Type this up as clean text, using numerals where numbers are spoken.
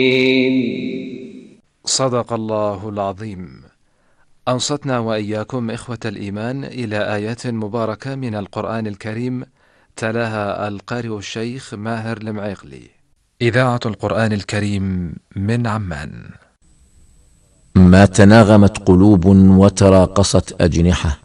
صدق الله العظيم. أنصتنا وإياكم إخوة الإيمان إلى آيات مباركة من القرآن الكريم، تلاها القارئ الشيخ ماهر المعيقلي. إذاعة القرآن الكريم من عمان. ما تناغمت قلوب وتراقصت أجنحة